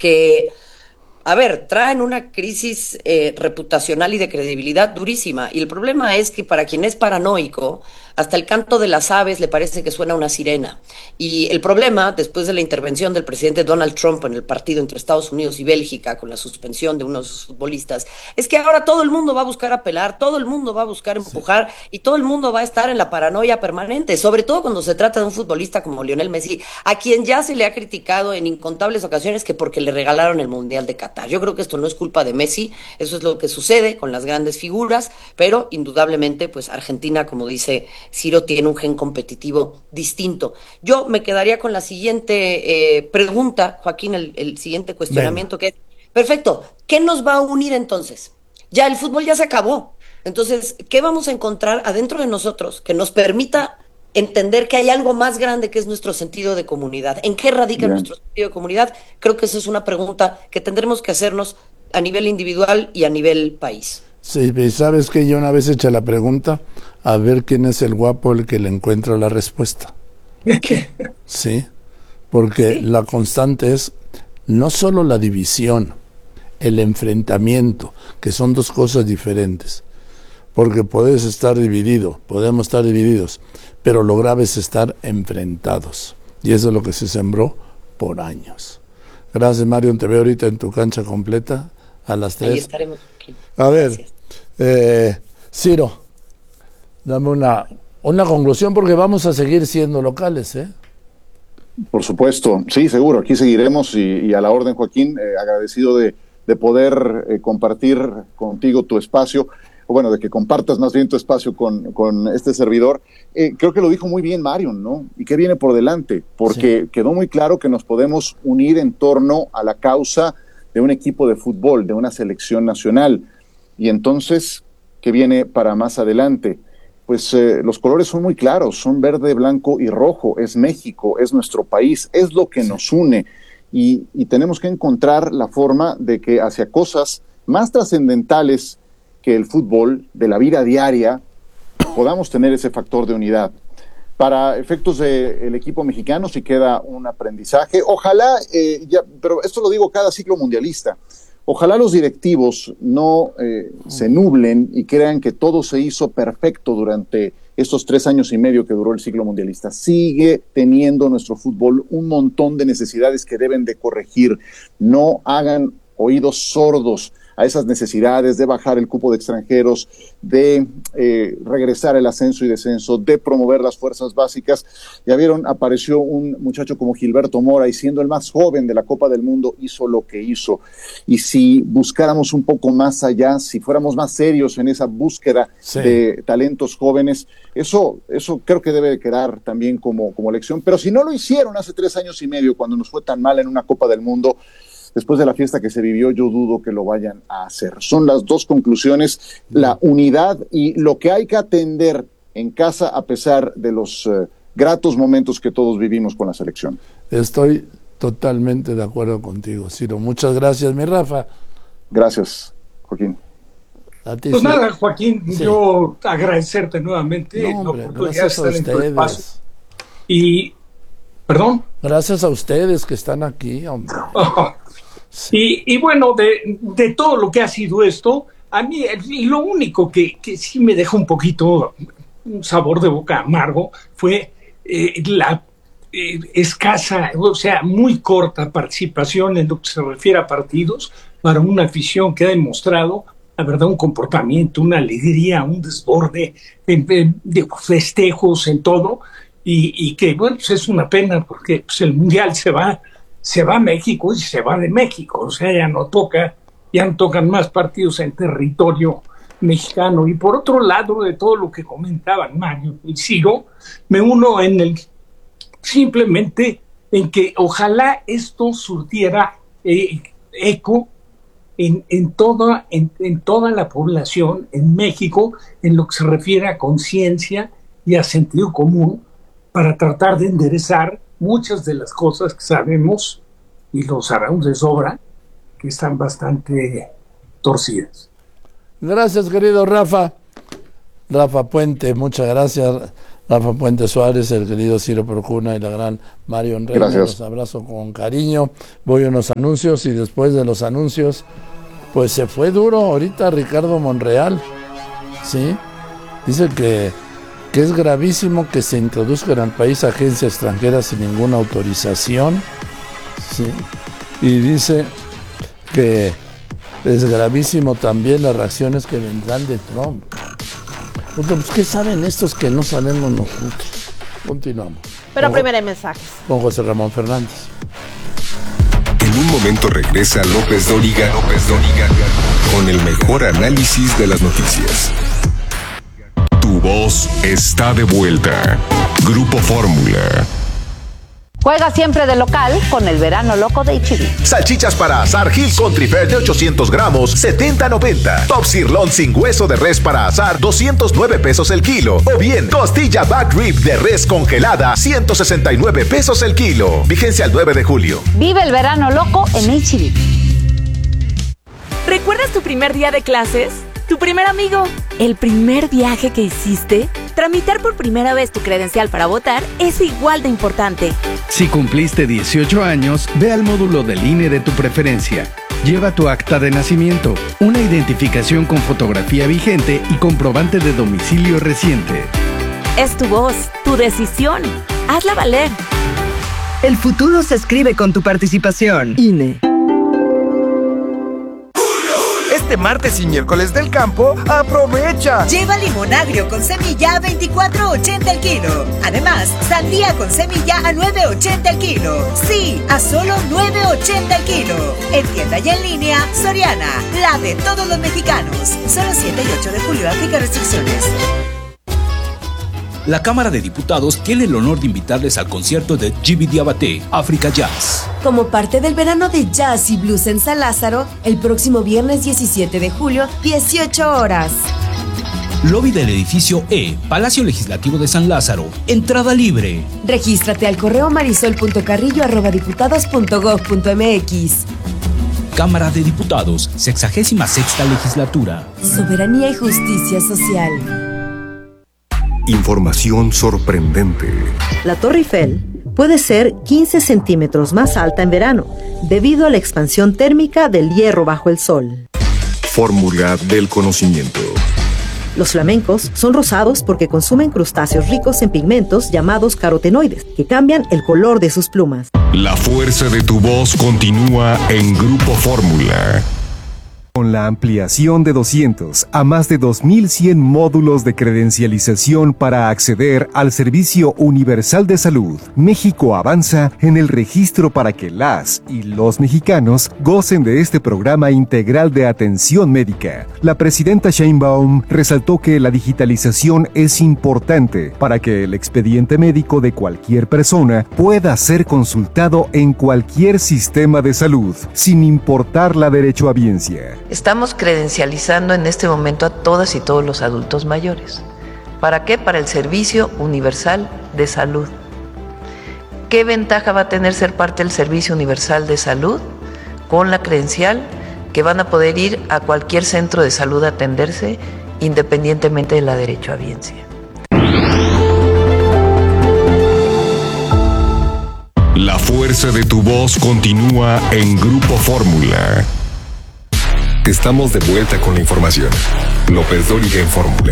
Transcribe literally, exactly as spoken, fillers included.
que, a ver, traen una crisis eh, reputacional y de credibilidad durísima. Y el problema es que para quien es paranoico, hasta el canto de las aves le parece que suena una sirena. Y el problema, después de la intervención del presidente Donald Trump en el partido entre Estados Unidos y Bélgica, con la suspensión de unos futbolistas, es que ahora todo el mundo va a buscar apelar, todo el mundo va a buscar Sí. empujar y todo el mundo va a estar en la paranoia permanente, sobre todo cuando se trata de un futbolista como Lionel Messi, a quien ya se le ha criticado en incontables ocasiones que porque le regalaron el Mundial de Qatar. Yo creo que esto no es culpa de Messi, eso es lo que sucede con las grandes figuras, pero indudablemente, pues Argentina, como dice Ciro, tiene un gen competitivo distinto. Yo me quedaría con la siguiente eh, pregunta, Joaquín, el, el siguiente Venga. cuestionamiento que es, perfecto, ¿qué nos va a unir entonces? Ya el fútbol ya se acabó. Entonces, ¿qué vamos a encontrar adentro de nosotros que nos permita entender que hay algo más grande que es nuestro sentido de comunidad? ¿En qué radica Bien. nuestro sentido de comunidad? Creo que esa es una pregunta que tendremos que hacernos a nivel individual y a nivel país. Sí, y sabes que yo una vez hecha la pregunta, a ver quién es el guapo el que le encuentra la respuesta. Sí, porque Sí, la constante es no solo la división, el enfrentamiento, que son dos cosas diferentes. Porque puedes estar dividido, podemos estar divididos, pero lo grave es estar enfrentados. Y eso es lo que se sembró por años. Gracias, Mario. Te veo ahorita en tu cancha completa a las ahí tres. estaremos. Joaquín. A ver, Gracias. eh, Ciro, dame una, una conclusión porque vamos a seguir siendo locales, ¿eh? Por supuesto, sí, seguro, aquí seguiremos y, y a la orden, Joaquín, eh, agradecido de, de poder eh, compartir contigo tu espacio, o bueno, de que compartas más bien tu espacio con, con este servidor. Eh, creo que lo dijo muy bien Marion, ¿no? ¿Y qué viene por delante? Sí. Porque quedó muy claro que nos podemos unir en torno a la causa de un equipo de fútbol, de una selección nacional. Y entonces, ¿qué viene para más adelante? Pues eh, los colores son muy claros, son verde, blanco y rojo, es México, es nuestro país, es lo que Sí. nos une y, y tenemos que encontrar la forma de que hacia cosas más trascendentales que el fútbol, de la vida diaria, podamos tener ese factor de unidad. Para efectos del equipo mexicano sí queda un aprendizaje, ojalá, eh, ya, pero esto lo digo cada ciclo mundialista, ojalá los directivos no eh, se nublen y crean que todo se hizo perfecto durante estos tres años y medio que duró el ciclo mundialista. Sigue teniendo nuestro fútbol un montón de necesidades que deben de corregir. No hagan oídos sordos a esas necesidades de bajar el cupo de extranjeros, de eh, regresar el ascenso y descenso, de promover las fuerzas básicas. Ya vieron, apareció un muchacho como Gilberto Mora y siendo el más joven de la Copa del Mundo hizo lo que hizo. Y si buscáramos un poco más allá, si fuéramos más serios en esa búsqueda Sí. de talentos jóvenes, eso, eso creo que debe de quedar también como, como lección. Pero si no lo hicieron hace tres años y medio, cuando nos fue tan mal en una Copa del Mundo, después de la fiesta que se vivió, yo dudo que lo vayan a hacer. Son las dos conclusiones, la unidad y lo que hay que atender en casa a pesar de los eh, gratos momentos que todos vivimos con la selección. Estoy totalmente de acuerdo contigo, Ciro. Muchas gracias, mi Rafa. Gracias, Joaquín. A ti, Pues Ciro. nada, Joaquín, Sí. yo agradecerte nuevamente No, la hombre, oportunidad de gracias a estar en tu espacio. ustedes. Y, perdón. Gracias a ustedes que están aquí, hombre. Sí. Y, y bueno, de, de todo lo que ha sido esto, a mí y lo único que, que sí me deja un poquito un sabor de boca amargo fue eh, la eh, escasa, o sea, muy corta participación en lo que se refiere a partidos para una afición que ha demostrado, la verdad, un comportamiento, una alegría, un desborde de, de, de festejos en todo, y, y que, bueno, pues es una pena porque pues, el Mundial se va se va a México y se va de México, o sea, ya no toca, ya no tocan más partidos en territorio mexicano. Y por otro lado, de todo lo que comentaban Mario y Ciro, me uno en el simplemente en que ojalá esto surtiera eh, eco en, en, toda, en, en toda la población en México en lo que se refiere a conciencia y a sentido común para tratar de enderezar muchas de las cosas que sabemos, y lo sabemos de sobra, que están bastante torcidas. Gracias, querido Rafa. Rafa Puente, muchas gracias. Rafa Puente Suárez, el querido Ciro Procuna y la gran Marion Reina. Los abrazo con cariño. Voy a unos anuncios y después de los anuncios, pues se fue duro ahorita Ricardo Monreal, ¿sí? Dice que, que es gravísimo que se introduzcan al país agencias extranjeras sin ninguna autorización, ¿sí? Y dice que es gravísimo también las reacciones que vendrán de Trump. Pues, ¿qué saben estos que no sabemos nosotros? Continuamos. Pero con, primero hay mensajes. Con José Ramón Fernández. En un momento regresa López Dóriga, López Dóriga, con el mejor análisis de las noticias. Tu voz está de vuelta. Grupo Fórmula. Juega siempre de local con el verano loco de H E B. Salchichas para asar Hill Country Fair de ochocientos gramos, setenta noventa. Top Sirloin sin hueso de res para asar, doscientos nueve pesos el kilo. O bien, costilla back rib de res congelada, ciento sesenta y nueve pesos el kilo. Vigencia el nueve de julio. Vive el verano loco en H E B. ¿Recuerdas tu primer día de clases? ¿Tu primer amigo? ¿El primer viaje que hiciste? Tramitar por primera vez tu credencial para votar es igual de importante. Si cumpliste dieciocho años, ve al módulo del I N E de tu preferencia. Lleva tu acta de nacimiento, una identificación con fotografía vigente y comprobante de domicilio reciente. Es tu voz, tu decisión. Hazla valer. El futuro se escribe con tu participación. I N E. Este martes y miércoles del campo, ¡aprovecha! Lleva limón agrio con semilla a veinticuatro ochenta el kilo. Además, sandía con semilla a nueve ochenta el kilo. Sí, a solo nueve ochenta el kilo. En tienda y en línea, Soriana, la de todos los mexicanos. Solo siete y ocho de julio, aplica restricciones. La Cámara de Diputados tiene el honor de invitarles al concierto de Djiby Diabaté, África Jazz. Como parte del verano de jazz y blues en San Lázaro, el próximo viernes diecisiete de julio, dieciocho horas. Lobby del edificio E, Palacio Legislativo de San Lázaro. Entrada libre. Regístrate al correo marisol punto carrillo arroba diputados punto gob punto mx. Cámara de Diputados, sexagésima sexta legislatura. Soberanía y justicia social. Información sorprendente. La Torre Eiffel puede ser quince centímetros más alta en verano, debido a la expansión térmica del hierro bajo el sol. Fórmula del conocimiento. Los flamencos son rosados porque consumen crustáceos ricos en pigmentos llamados carotenoides, que cambian el color de sus plumas. La fuerza de tu voz continúa en Grupo Fórmula. Con la ampliación de doscientos a más de dos mil cien módulos de credencialización para acceder al Servicio Universal de Salud, México avanza en el registro para que las y los mexicanos gocen de este programa integral de atención médica. La presidenta Sheinbaum resaltó que la digitalización es importante para que el expediente médico de cualquier persona pueda ser consultado en cualquier sistema de salud, sin importar la derechohabiencia. Estamos credencializando en este momento a todas y todos los adultos mayores. ¿Para qué? Para el Servicio Universal de Salud. ¿Qué ventaja va a tener ser parte del Servicio Universal de Salud? Con la credencial que van a poder ir a cualquier centro de salud a atenderse independientemente de la derechohabiencia. La fuerza de tu voz continúa en Grupo Fórmula. Estamos de vuelta con la información. López Dóriga en Fórmula.